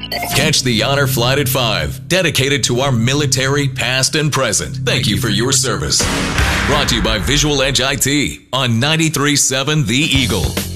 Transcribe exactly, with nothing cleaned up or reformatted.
Catch the Honor Flight at five, dedicated to our military, past and present. Thank you for your service. Brought to you by Visual Edge I T on ninety-three point seven The Eagle.